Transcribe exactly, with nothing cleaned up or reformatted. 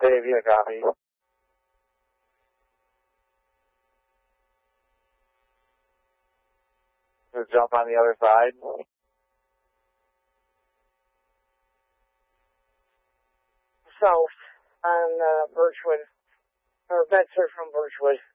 Dave, you copy. Just jump on the other side. South on uh, Birchwood, or Bedford from Birchwood.